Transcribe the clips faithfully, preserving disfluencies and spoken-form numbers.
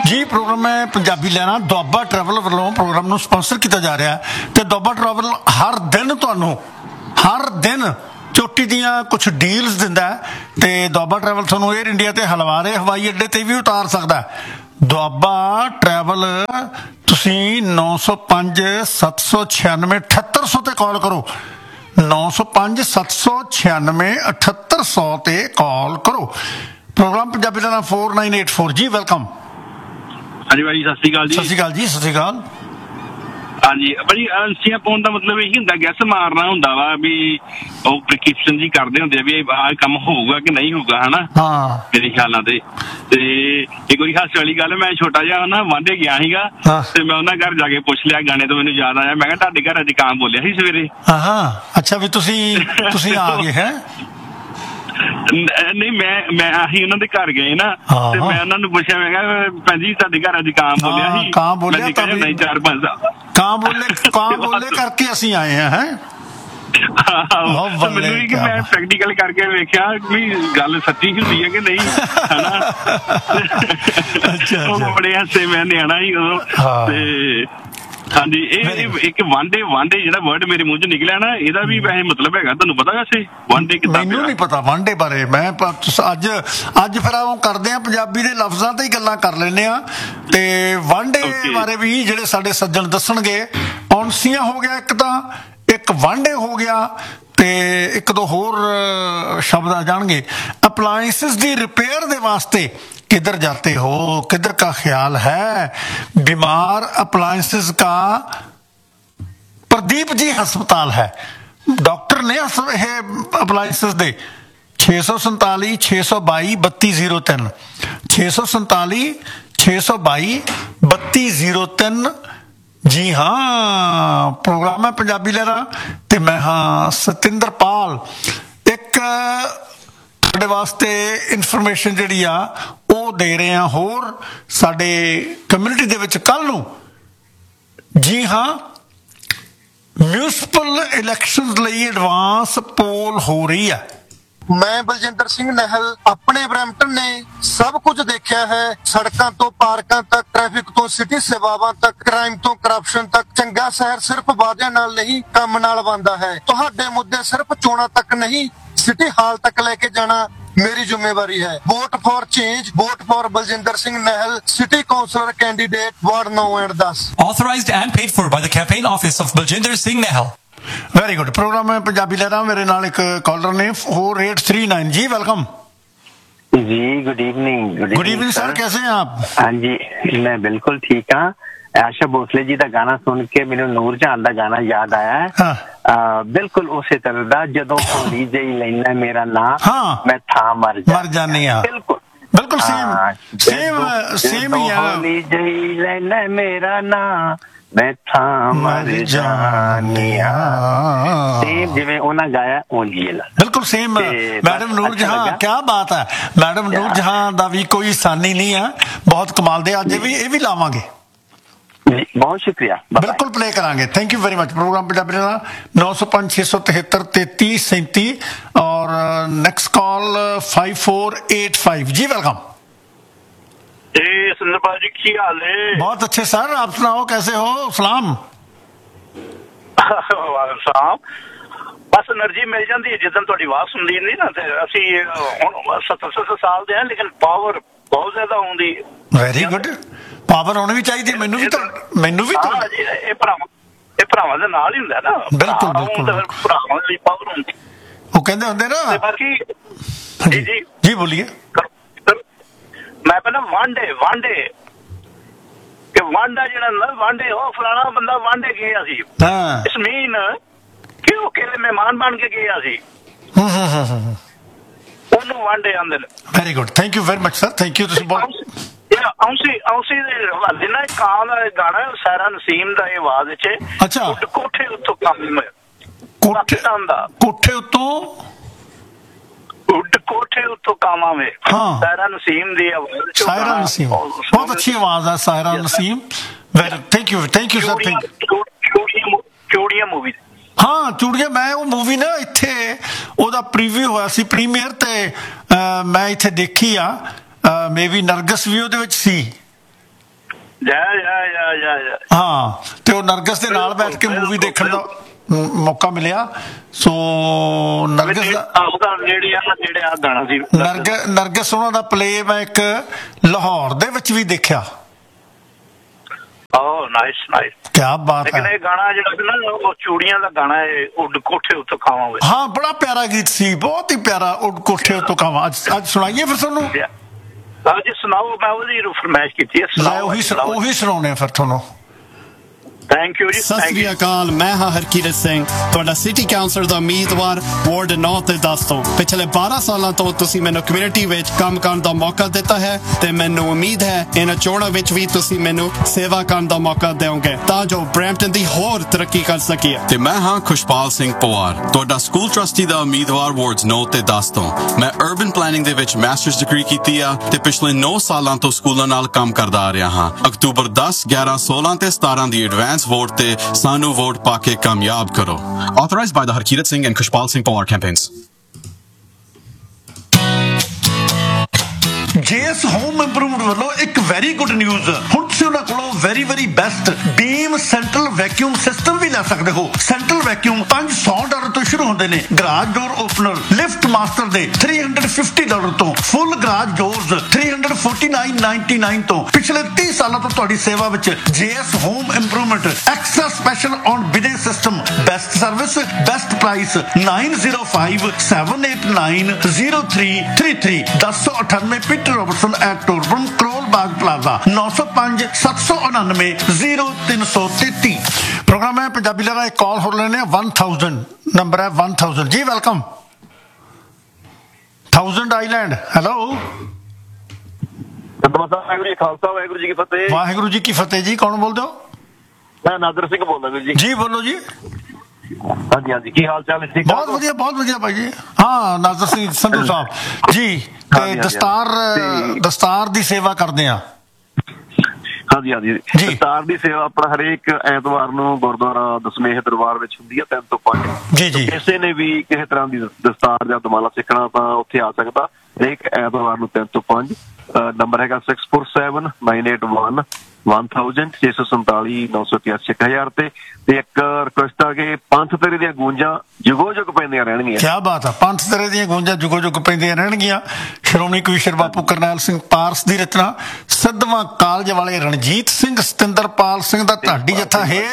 ਜੀ ਪ੍ਰੋਗਰਾਮ ਹੈ ਪੰਜਾਬੀ ਲੈਣਾ ਦੁਆਬਾ ਟਰੈਵਲ ਵੱਲੋਂ ਪ੍ਰੋਗਰਾਮ ਨੂੰ ਸਪਾਂਸਰ ਕੀਤਾ ਜਾ ਰਿਹਾ ਤੇ ਦੁਆਬਾ ਟਰੈਵਲ ਹਰ ਦਿਨ ਤੁਹਾਨੂੰ ਹਰ ਦਿਨ ਚੋਟੀ ਦੀਆਂ ਕੁਛ ਡੀਲਸ ਦਿੰਦਾ ਤੇ ਦੁਆਬਾ ਟਰੈਵਲ ਤੁਹਾਨੂੰ 에ਅਰ ਇੰਡੀਆ ਤੇ ਹਲਵਾਰੇ ਹਵਾਈ ਅੱਡੇ ਤੇ ਵੀ ਉਤਾਰ ਸਕਦਾ। ਦੁਆਬਾ ਟਰੈਵਲ ਤੁਸੀਂ ਨੌ ਸੌ ਪੰਜ ਸੱਤ ਸੌ ਛਿਆਨਵੇਂ ਅਠੱਤਰ ਸੌ ਤੇ ਕਾਲ ਕਰੋ। ਨੌ ਸੌ ਪੰਜ ਸੱਤ ਸੌ ਛਿਆਨਵੇਂ ਅਠੱਤਰ ਸੌ ਤੇ ਕਾਲ ਕਰੋ। ਪ੍ਰੋਗਰਾਮ ਪੰਜਾਬੀ ਦਾ ਨਾਮ four nine eight four G welcome. ਹਾਂਜੀ ਭਾਈ ਸਤਿ ਸ਼੍ਰੀ ਅਕਾਲ ਜੀ। ਸਤਿ ਸ਼੍ਰੀ ਅਕਾਲ ਜੀ। ਸਤਿ ਸ਼੍ਰੀ ਅਕਾਲ। ਹਾਂਜੀ ਭਾਜੀ ਅਲਸੀਆਂ ਪਾਉਣ ਦਾ ਮਤਲਬ ਇਹੀ ਹੁੰਦਾ ਗੈਸ ਮਾਰਨਾ ਹੁੰਦਾ ਵਾ ਵੀ ਉਹ ਪ੍ਰੀਕਿਪਸ਼ਨ ਜੀ ਕਰਦੇ ਹੁੰਦੇ ਆ ਵੀ ਆਹ ਕੰਮ ਹੋਊਗਾ ਕਿ ਨਹੀਂ ਹੋਊਗਾ ਹਨਾ। ਹਾਂ ਮੇਰੇ ਖਿਆਲਾਂ ਤੇ ਤੇ ਇੱਕ ਵਾਰੀ ਹਾਸੇ ਵਾਲੀ ਗੱਲ ਮੈਂ ਛੋਟਾ ਜਿਹਾ ਨਾ ਵਾਂਢੇ ਗਿਆ ਸੀਗਾ ਤੇ ਮੈਂ ਉਹਨਾਂ ਘਰ ਜਾ ਕੇ ਪੁੱਛ ਲਿਆ ਗਾਣੇ ਤੋਂ ਮੈਨੂੰ ਯਾਦ ਆਇਆ ਮੈਂ ਕਿਹਾ ਤੁਹਾਡੇ ਘਰ ਅੱਜ ਕਾਂ ਬੋਲਿਆ ਸੀ ਸਵੇਰੇ। ਹਾਂ ਅੱਛਾ ਵੀ ਤੁਸੀਂ ਤੁਸੀਂ ਆ ਗਏ ਹੈ। ਨਹੀਂ ਮੈਂ ਮੈਂ ਆਹੀ ਉਹਨਾਂ ਦੇ ਘਰ ਗਏ ਨਾ ਤੇ ਮੈਂ ਉਹਨਾਂ ਨੂੰ ਪੁੱਛਿਆ ਮੈਂ ਕਿਹਾ ਭੈਣ ਜੀ ਤੁਹਾਡੇ ਘਰ ਅੱਜ ਕਾਂ ਬੋਲਿਆ ਸੀ। ਕਾਂ ਬੋਲਿਆ ਤਾਂ ਨਹੀਂ ਚਾਰ ਪੰਜ ਦਾ ਕਾਂ ਬੋਲੇ ਕਾਂ ਬੋਲੇ ਕਰਕੇ ਅਸੀਂ ਆਏ ਹਾਂ ਹੈ। ਮੈਨੂੰ ਵੀ ਕਿ ਮੈਂ ਪ੍ਰੈਕਟੀਕਲ ਕਰਕੇ ਵੇਖਿਆ ਵੀ ਗੱਲ ਸੱਚੀ ਹੁੰਦੀ ਹੈ ਕਿ ਨਹੀਂ ਹਨਾ। ਉਹ ਬੜੇ ਹਾਸੇ ਮੈਂ ਨਿਆਣਾ ਸੀ ਉਦੋਂ ਤੇ ਹਾਂਜੀ ਇਹ ਇੱਕ ਵਾਂਡੇ ਵਾਂਡੇ ਜਿਹੜਾ ਵਰਡ ਮੇਰੇ ਮੂੰਹ ਚ ਨਿਕਲਿਆ ਨਾ ਇਹਦਾ ਵੀ ਵੈਸੇ ਮਤਲਬ ਹੈਗਾ ਤੁਹਾਨੂੰ ਪਤਾ ਵੈਸੇ ਵਾਂਡੇ ਕਿੱਦਾਂ? ਮੈਨੂੰ ਨਹੀਂ ਪਤਾ ਵਾਂਡੇ ਬਾਰੇ ਮੈਂ ਅੱਜ ਅੱਜ ਫਿਰ ਉਹ ਕਰਦੇ ਆ ਪੰਜਾਬੀ ਦੇ ਲਫ਼ਜ਼ਾਂ ਤੇ ਹੀ ਗੱਲਾਂ ਕਰ ਲੈਂਦੇ ਆ ਤੇ ਵਾਂਡੇ ਬਾਰੇ ਵੀ ਜਿਹੜੇ ਸਾਡੇ ਸੱਜਣ ਦੱਸਣਗੇ। ਔਂਸੀਆਂ ਹੋ ਗਿਆ ਇੱਕ ਤਾਂ ਇੱਕ ਵਾਂਡੇ ਹੋ ਗਿਆ ਤੇ ਇੱਕ ਦੋ ਹੋਰ ਸ਼ਬਦ ਆ ਜਾਣਗੇ। ਅਪਲਾਇੰਸਿਸ ਦੀ ਰਿਪੇयर ਦੇ ਵਾਸਤੇ किधर जाते हो किधर का ख्याल है बीमार अप्लायंसेस का प्रदीप जी हस्पताल है डॉक्टर ने अप्लायंसेस दे छे सौ संताली छे सौ बाई बत्ती जीरो तीन छे सौ संताली छे सौ बाई बत्ती जीरो तीन जी हाँ प्रोग्राम है पंजाबी लहरा ते मैं हाँ सतिंदरपाल एक ਸਾਡੇ ਵਾਸਤੇ ਇਨਫੋਰਮੇਸ਼ਨ ਜਿਹੜੀ ਆ ਉਹ ਦੇ ਰਹੇ ਆ ਹੋਰ ਸਾਡੇ ਕਮਿਊਨਿਟੀ ਦੇ ਵਿੱਚ ਕੱਲ ਨੂੰ ਜੀ ਹਾਂ ਮਿਊਨਿਸਪਲ ਇਲੈਕਸ਼ਨਸ ਲਈ ਐਡਵਾਂਸ ਪੋਲ ਹੋ ਰਹੀ ਹੈ। ਮੈਂ ਬਲਜਿੰਦਰ ਸਿੰਘ ਨਹਿਲ ਆਪਣੇ ਬਰੈਂਪਟਨ ਨੇ ਸਭ ਕੁਝ ਦੇਖਿਆ ਹੈ ਸੜਕਾਂ ਤੋਂ ਪਾਰਕਾਂ ਤੱਕ ਟ੍ਰੈਫਿਕ ਤੋਂ ਸਿਟੀ ਸੇਵਾਵਾਂ ਤੱਕ ਕ੍ਰਾਈਮ ਤੋਂ ਕਰਪਸ਼ਨ ਤੱਕ। ਚੰਗਾ ਸ਼ਹਿਰ ਸਿਰਫ ਵਾਅਦਿਆਂ ਨਾਲ ਨਹੀਂ ਕੰਮ ਨਾਲ ਬਣਦਾ ਹੈ। ਤੁਹਾਡੇ ਮੁੱਦੇ ਸਿਰਫ ਚੋਣਾਂ ਤੱਕ ਨਹੀਂ ਸਿਟੀ ਹਾਲ ਤੱਕ ਲੈ ਕੇ ਜਾਣਾ ਮੇਰੀ ਜ਼ਿੰਮੇਵਾਰੀ ਹੈ। Vote for change vote for Baljinder Singh ਨਹਿਲ city councillor candidate ward ਨੌ ਐਂਡ ਦਸ। Authorized and paid for by the campaign office of Baljinder Singh Nehal। Very good programme ਹੈ ਪੰਜਾਬੀ ਲਹਿਰਾਂ। ਮੇਰੇ ਨਾਲ ਇੱਕ ਕਾਲਰ ਨੇ फोर एट थ्री नाइन जी वेलकम जी। Good evening. Good evening sir कैसे हैं आप? हाँ जी मैं बिल्कुल ठीक हाँ। आशा भोसले जी का गाना सुन के मैंने नूर जहां का गाना याद आया है। हाँ। आ, बिल्कुल उसे तरह दा जदों होली जई लेना मेरा नाम। हाँ। मैं था मर जा मर जानी हाँ। बिल्कुल बिल्कुल सेम सेम सेम ही होली जई लेना मेरा नाम मैं था मर जानिया सेम जिवें उन्हां गाया ओंजी बिल्कुल सेम। मैडम नूर जहां क्या बात है मैडम नूर जहां दा भी कोई सानी नहीं है बहुत कमाल दे। अज भी ये भी लावांगे बहुत शुक्रिया बिल्कुल प्ले करांगे। Thank you very much. Programme Punjabi का नौ सौ पांच छे सौ तिहत्तर तैतीस सैंती और next call five four eight five G welcome. जी की हाल है? बहुत अच्छे सर आप सुनाओ कैसे हो? सलाम सलाम बस एनर्जी मिल जाती है जिदन तुहाडी आवाज सुनदी नहीं ना ते असी हुण सत्तर सत्तर साल दे हैं लेकिन पावर बहुत ज्यादा आउंदी। वेरी गुड पावर होनी भी चाहिए। मैनू भी तो मैनू भी तो ये भरावां ये भरावां दे नाल ही हुंदा ना। बिल्कुल बिल्कुल भरावां दी पावर हुंदी वो कहंदे हुंदे ना। ते बाकी जी जी जी बोलिए। मैं पहले वांडे वांडे कि वांडा जिहड़ा ना वांडे ओ फलाना बंदा वांडे गया सी। हां इस मीन कि ओ केले मेहमान बन के गया सी। हम्म हम्म ओनू वांडे आंदे ने। Very good thank you very much sir thank you. तुसीं बहुत ਇਹ ਔਂਸੀ ਔਂਸੀ ਦੇ ਹਵਾਲੇ ਨਾਲ ਕਾਂ ਦਾ ਗਾਣਾ ਸਾਰਾ ਨਸੀਮ ਦਾ ਇਹ ਆਵਾਜ਼ ਚ। ਅੱਛਾ ਕੋਠੇ ਉੱਤੋਂ ਕੰਮ ਕੋਠੇ ਦਾ ਕੋਠੇ ਉੱਤੋਂ ਉੱਡ ਕੋਠੇ ਉੱਤੋਂ ਕਾਮਾਂ ਵੇ। हाँ सायरा नसीम दी आवाज सायरा नसीम बहुत अच्छी आवाज है Saira Naseem. Very thank you thank you sir thank you. चूड़ियां मूवी हाँ चूड़ियां मैं वो मूवी ना इत्थे ओदा प्रीव्यू होया सी प्रीमियर ते मैं इत्थे देखी आ मे बी नरगस भी ਉਹਦੇ ਵਿੱਚ ਸੀ ਹਾਂ ਤੇ ਉਹ ਨਰਗਸ ਦੇ ਨਾਲ ਬੈਠ ਕੇ ਮੂਵੀ ਦੇਖਣ ਦਾ ਮੌਕਾ ਮਿਲਿਆ। ਸੋ ਨਰਗਸ ਨਰਗਸ ਨਰਗਸ ਉਹਨਾਂ ਦਾ ਪਲੇ ਮੈਂ ਇੱਕ ਲਾਹੌਰ ਦੇ ਵਿੱਚ ਵੀ ਦੇਖਿਆ। ਕਿਆ ਬਾਤ ਹੈ। ਇਹ ਗਾਣਾ ਜਿਹੜਾ ਨਾ ਉਹ ਚੂੜੀਆਂ ਦਾ ਗਾਣਾ ਹੈ, ਉੱਡ ਕੋਠੇ ਉੱਤੇ ਖਾਵਾਂ। ਹਾਂ ਬੜਾ ਪਿਆਰਾ ਗੀਤ ਸੀ, ਬਹੁਤ ਹੀ ਪਿਆਰਾ। ਉੱਡ ਕੋਠੇ ਉੱਤੇ ਖਾਵਾਂ। ਅੱਜ ਅੱਜ ਸੁਣਾਈਏ ਫਿਰ ਤੁਹਾਨੂੰ। ਅੱਜ ਸੁਣਾਓ, ਮੈਂ ਉਹਦੀ ਫਰਮਾਇਸ਼ ਕੀਤੀ ਹੈ। ਉਹੀ ਉਹੀ ਸੁਣਾਉਣੇ ਫਿਰ ਤੁਹਾਨੂੰ। ਥੈਂਕ ਯੂ ਜੀ। ਸਤਿ ਸ੍ਰੀ ਅਕਾਲ, ਮੈਂ ਹਾਂ ਹਰਕੀਰਤ ਸਿੰਘ, ਤੁਹਾਡਾ ਸਿਟੀ ਕਾਉਂਸਲਰ ਦਾ ਉਮੀਦਵਾਰ ਵਾਰਡ ਨੌ ਤੇ ਦਸ ਤੋਂ। ਪਿਛਲੇ ਬਾਰਾਂ ਸਾਲਾਂ ਤੋਂ ਤੁਸੀਂ ਮੈਨੂੰ ਕਮਿਊਨਿਟੀ ਵਿੱਚ ਕੰਮ ਕਰਨ ਦਾ ਮੌਕਾ ਦਿੱਤਾ ਹੈ ਤੇ ਮੈਨੂੰ ਉਮੀਦ ਹੈ ਇਹਨਾਂ ਚੋਣਾਂ ਵਿੱਚ ਵੀ ਤੁਸੀਂ ਮੈਨੂੰ ਸੇਵਾ ਕਰਨ ਦਾ ਮੌਕਾ ਦਿਓਗੇ ਤਾਂ ਜੋ ਬਰੈਂਪਟਨ ਦੀ ਹੋਰ ਤਰੱਕੀ ਕਰ ਸਕੀਏ। ਤੇ ਮੈਂ ਹਾਂ ਖੁਸ਼ਪਾਲ ਸਿੰਘ ਪਵਾਰ, ਤੁਹਾਡਾ ਸਕੂਲ ਟਰਸਟੀ ਦਾ ਉਮੀਦਵਾਰ ਵਾਰਡ ਨੌ ਤੇ ਦਸ ਤੋਂ। ਮੈਂ ਅਰਬਨ ਪਲੈਨਿੰਗ ਦੇ ਵਿੱਚ ਮਾਸਟਰਸ ਡਿਗਰੀ ਕੀਤੀ ਆ ਤੇ ਪਿਛਲੇ ਨੌ ਸਾਲਾਂ ਤੋਂ ਸਕੂਲਾਂ ਨਾਲ ਕੰਮ ਕਰਦਾ ਆ ਰਿਹਾ ਹਾਂ। ਅਕਤੂਬਰ ਦਸ, ਗਿਆਰਾਂ, ਸੋਲਾਂ ਤੇ ਸਤਾਰਾਂ ਦੀ ਐਡਵਾਂਸ ਵੋਟ ਤੇ ਸਾਨੂੰ ਵੋਟ ਪਾ ਕੇ ਕਾਮਯਾਬ ਕਰੋ। Authorized by the Harkirat Singh and Khushpal Singh Pawar campaigns. JS home improvement ਵੱਲੋਂ ਇੱਕ ਵੈਰੀ ਗੁੱਡ ਨਿਊਜ਼। ਹੁਣ ਤੁਸੀਂ ਉਹਨਾਂ ਕੋਲੋਂ ਵੈਰੀ ਵੈਰੀ ਬੈਸਟ ਬੀਮ ਸੈਂਟਰਲ ਵੈਕਿਊਮ ਸਿਸਟਮ ਵੀ ਲੈ ਸਕਦੇ ਹੋ। ਸੈਂਟਰਲ ਵੈਕਿਊਮ ਪੰਜ ਸੌ ਡਾਲਰ ਤੋਂ ਸ਼ੁਰੂ ਹੁੰਦੇ ਨੇ। ਗਰਾਜ ਡੋਰ ਓਪਨਰ ਲਿਫਟ ਮਾਸਟਰ ਦੇ ਤਿੰਨ ਸੌ ਪਚਾਸ ਡਾਲਰ ਤੋਂ। ਫੁੱਲ ਗਰਾਜ ਡੋਰਸ ਤਿੰਨ ਸੌ ਉਨਤਾਲੀ ਨਿਨਆਨਵੇਂ ਤੋਂ। ਪਿਛਲੇ ਤੀਹ ਸਾਲਾਂ ਤੋਂ ਤੁਹਾਡੀ ਸੇਵਾ ਵਿੱਚ JS home improvement. Extra special on ਬਿਦੇ system. Best service, best price. ਨਾइन zero five seven eight nine zero three three three दस सौ अठानवे Peter Robertson eight टोरबन Karol Bagh plaza नौ सौ पांच सत्त सौ उनानवे जीरो तीन सौ तेती। प्रोग्राम है पंजाबी लगा। एक कॉल हो लेने वन थाउजेंड नंबर है वन थाउजेंड जी। Welcome thousand island. Hello Waheguru ji की फतेह। वाहिगुरू जी की फतेह जी। कौन बोल दो? मैं नादर सिंह बोल रहा जी। जी बोलो जी। हाँ जी हाँ जी, की हाल चाल है? बहुत बढ़िया बहुत बढ़िया भाई जी। हाँ नाज़र सिंह संधू साहब जी ते दस्तार दस्तार दी सेवा करते हैं। हाँ जी हाँ जी, दस्तार दी सेवा अपना हरेक ਐਤਵਾਰ ਨੂੰ ਗੁਰਦੁਆਰਾ ਦਸਮੇਹ ਦਰਬਾਰ ਵਿੱਚ ਹੁੰਦੀ ਹੈ ਤਿੰਨ ਤੋਂ ਪੰਜ। ਜੀ ਜੀ, ਕਿਸੇ ਨੇ ਵੀ ਕਿਸੇ ਤਰ੍ਹਾਂ ਦੀ ਦਸਤਾਰ ਜਾਂ ਦਮਾਲਾ ਸਿੱਖਣਾ ਤਾਂ ਉੱਥੇ ਆ ਸਕਦਾ ਹਰੇਕ ਐਤਵਾਰ ਨੂੰ ਤਿੰਨ ਤੋਂ ਪੰਜ। ਨੰਬਰ ਹੈਗਾ six four seven nine eight one one thousand छे सौ संताली नौ सौ तिरासी एक हजार ते एक रिक्वेस्ट आ कि पंथ तेरे ਦੀਆਂ ਗੂੰਜਾਂ ਜੁਗੋ ਜੁਗ ਪੈਂਦੀਆਂ ਰਹਿਣਗੀਆਂ। ਕੀ ਬਾਤ ਆ। ਪੰਥ ਤੇਰੇ ਦੀਆਂ ਗੂੰਜਾਂ ਜੁਗੋ ਜੁਗ ਪੈਂਦੀਆਂ ਰਹਿਣਗੀਆਂ। ਸ਼੍ਰੋਮਣੀ ਕਵੀਸ਼ਰ ਬਾਪੂ ਕਰਨੈਲ ਸਿੰਘ ਪਾਰਸ ਦੀ ਰਚਨਾ। ਸਿੱਧਵਾਂ ਕਾਲਜ ਵਾਲੇ ਰਣਜੀਤ ਸਿੰਘ ਸਤਿੰਦਰਪਾਲ ਸਿੰਘ ਦਾ ਢਾਡੀ ਜੱਥਾ ਹੈ।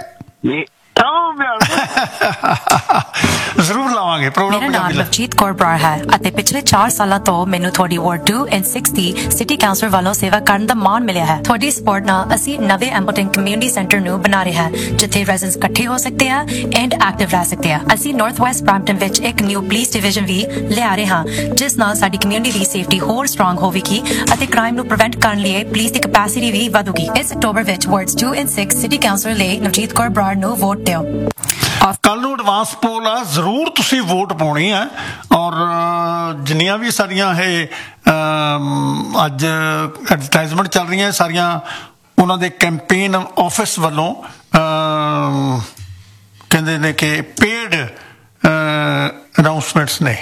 ਜ਼ਰੂਰ ਲਾਵਾਂਗੇ ਪ੍ਰੋਗਰਾਮ। ਮੇਰਾ ਨਾਮ ਲਵਜੀਤ ਕੌਰ ਬਰਾੜ ਹੈ ਅਤੇ ਪਿਛਲੇ ਚਾਰ ਸਾਲਾਂ ਤੋਂ ਮੈਨੂੰ ਤੁਹਾਡੀ ward to and six the city councillor ਵੱਲੋਂ ਸੇਵਾ ਕਰਨ ਦਾ ਮਾਣ ਮਿਲਿਆ ਹੈ। ਤੁਹਾਡੀ ਸਪੋਰਟ ਨਾਲ ਅਸੀਂ ਨਵੇਂ ਐਂਪਲਟਨ ਕਮਿਊਨਿਟੀ ਸੈਂਟਰ ਨੂੰ ਬਣਾ ਰਹੇ ਹਾਂ ਜਿੱਥੇ ਰੈਜ਼ੀਡੈਂਟਸ ਇਕੱਠੇ ਹੋ ਸਕਦੇ ਆ ਐਂਡ ਐਕਟਿਵ ਰਹਿ ਸਕਦੇ ਆ। ਅਸੀਂ ਨਾਰਥ ਵੈਸਟ ਬ੍ਰੈਂਪਟਨ ਵਿੱਚ ਇੱਕ ਨਿਊ ਪੁਲਿਸ ਡਿਵੀਜ਼ਨ ਵੀ ਲਿਆ ਰਹੇ ਹਾਂ ਜਿਸ ਨਾਲ ਸਾਡੀ ਕਮਿਊਨਿਟੀ ਦੀ ਸੇਫਟੀ ਹੋਰ ਸਟਰੋਂਗ ਹੋਵੇਗੀ ਅਤੇ ਕ੍ਰਾਈਮ ਨੂੰ ਪ੍ਰੀਵੈਂਟ ਕਰਨ ਲਈ ਪੁਲਿਸ ਦੀ ਕੈਪੈਸਿਟੀ ਵੀ ਵਧੂਗੀ। ਇਸ ਅਕਤੂਬਰ ਵਿੱਚ wards to and six city councillor ਲਈ ਨਵਜੀਤ ਕੌਰ ਬਰਾੜ ਨੂੰ ਵੋਟ ਦਿਓ। ਕੱਲ ਨੂੰ ਐਡਵਾਂਸ ਪੋਲ ਆ, ਜ਼ਰੂਰ ਤੁਸੀਂ ਵੋਟ ਪਾਉਣੀ ਹੈ। ਔਰ ਜਿੰਨੀਆਂ ਵੀ ਸਾਡੀਆਂ ਇਹ ਅੱਜ ਐਡਵਰਟਾਈਜ਼ਮੈਂਟ ਚੱਲ ਰਹੀਆਂ ਸਾਰੀਆਂ ਉਹਨਾਂ ਦੇ ਕੈਂਪੇਨ ਆਫਿਸ ਵੱਲੋਂ ਕਹਿੰਦੇ ਨੇ ਕਿ ਪੇਡ ਅਨਾਉਂਸਮੈਂਟਸ ਨੇ।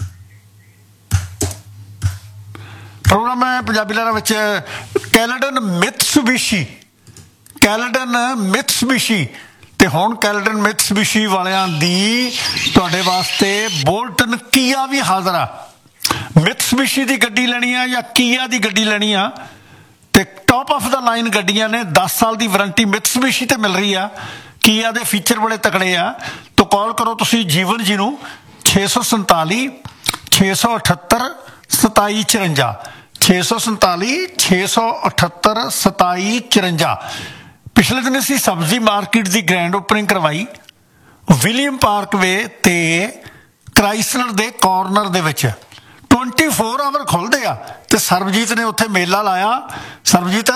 ਪ੍ਰੋਗਰਾਮ ਹੈ ਪੰਜਾਬੀ ਲਹਿਰਾਂ ਵਿੱਚ। ਕੈਲਡਨ ਮਿਤਸੂਬਿਸ਼ੀ ਕੈਲਡਨ ਮਿਤਸੂਬਿਸ਼ੀ ਤੇ ਹੁਣ ਕੈਲਡਨ ਮਿਤਸੂਬਿਸ਼ੀ ਵਾਲਿਆਂ ਦੀ ਤੁਹਾਡੇ ਵਾਸਤੇ ਬੋਲਟਨ ਕੀਆ ਵੀ ਹਾਜ਼ਰ ਆ। ਮਿਤਸੂਬਿਸ਼ੀ ਦੀ ਗੱਡੀ ਲੈਣੀ ਆ ਜਾਂ ਕੀਆ ਦੀ ਗੱਡੀ ਲੈਣੀ ਆ ਤੇ ਟੌਪ ਆਫ ਦਾ ਲਾਈਨ ਗੱਡੀਆਂ ਨੇ। ਦਸ ਸਾਲ ਦੀ ਵਾਰੰਟੀ ਮਿਤਸੂਬਿਸ਼ੀ ਤੇ ਮਿਲ ਰਹੀ ਆ। ਕੀਆ ਦੇ ਫੀਚਰ ਬੜੇ ਤਕੜੇ ਆ। ਤਾਂ ਕਾਲ ਕਰੋ ਤੁਸੀਂ ਜੀਵਨ ਜੀ ਨੂੰ ਛੇ ਸੌ ਸੰਤਾਲੀ ਛੇ ਸੌ ਅਠੱਤਰ ਸਤਾਈ ਚੁਰੰਜਾ ਛੇ ਸੌ ਸੰਤਾਲੀ ਛੇ ਸੌ ਅਠੱਤਰ ਸਤਾਈ ਚੁਰੰਜਾ। ਪਿਛਲੇ ਦਿਨ ਅਸੀਂ ਸਬਜ਼ੀ ਮਾਰਕੀਟ ਦੀ ਗ੍ਰੈਂਡ ਓਪਨਿੰਗ ਕਰਵਾਈ ਵਿਲੀਅਮ ਪਾਰਕ ਵੇ ਤੇ ਕ੍ਰਾਈਸਲਰ ਦੇ ਕਾਰਨਰ ਦੇ ਵਿੱਚ। ਟਵੈਂਟੀ ਫੋਰ ਆਵਰ ਖੁੱਲ੍ਹਦੇ ਆ ਤੇ ਸਰਬਜੀਤ ਨੇ ਉੱਥੇ ਮੇਲਾ ਲਾਇਆ। ਸਰਬਜੀਤ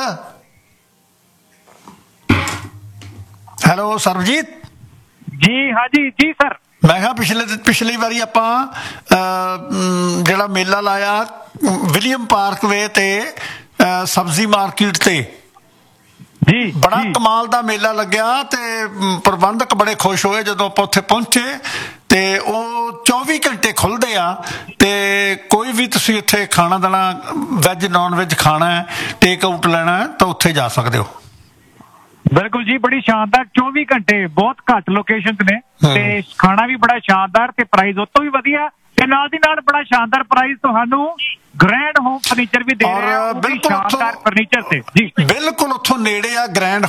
ਹੈਲੋ ਸਰਬਜੀਤ ਜੀ। ਹਾਂਜੀ ਜੀ ਸਰ। ਮੈਂ ਕਿਹਾ ਪਿਛਲੇ ਪਿਛਲੀ ਵਾਰੀ ਆਪਾਂ ਜਿਹੜਾ ਮੇਲਾ ਲਾਇਆ ਵਿਲੀਅਮ ਪਾਰਕ ਵੇ ਤੇ ਸਬਜ਼ੀ ਮਾਰਕੀਟ ਤੇ ਜੀ ਬੜਾ ਕਮਾਲ ਦਾ ਮੇਲਾ ਲੱਗਿਆ ਤੇ ਪ੍ਰਬੰਧਕ ਬੜੇ ਖੁਸ਼ ਹੋਏ ਜਦੋਂ ਆਪਾਂ ਉੱਥੇ ਪਹੁੰਚੇ ਤੇ ਉਹ ਚੌਵੀ ਘੰਟੇ ਖੁੱਲਦੇ ਆ ਤੇ ਕੋਈ ਵੀ ਤੁਸੀਂ ਇੱਥੇ ਖਾਣਾ ਦੇਣਾ ਵੈਜ ਨੌਨ ਵੈਜ ਖਾਣਾ ਹੈ ਟੇਕ ਆਊਟ ਲੈਣਾ ਤਾਂ ਉੱਥੇ ਜਾ ਸਕਦੇ ਹੋ। ਬਿਲਕੁਲ ਜੀ, ਬੜੀ ਸ਼ਾਨਦਾਰ ਚੌਵੀ ਘੰਟੇ, ਬਹੁਤ ਘੱਟ ਲੋਕੇਸ਼ਨਸ ਨੇ ਤੇ ਖਾਣਾ ਵੀ ਬੜਾ ਸ਼ਾਨਦਾਰ ਤੇ ਪ੍ਰਾਈਸ ਉਹ ਤੋਂ ਵੀ ਵਧੀਆ ਤੇ ਨਾਲ ਦੀ ਨਾਲ ਬੜਾ ਸ਼ਾਨਦਾਰ ਪ੍ਰਾਈਸ ਤੁਹਾਨੂੰ ਗ੍ਰੈਂਡ ਹੋਮ ਫਰਨੀਚਰ ਵੀ ਦੇ ਰਿਹਾ, ਬਿਲਕੁਲ ਸ਼ਾਨਦਾਰ ਫਰਨੀਚਰ ਤੇ ਜੀ, ਬਿਲਕੁਲ ਉੱਥੋਂ ਨੇੜੇ ਆ ਗ੍ਰੈਂਡ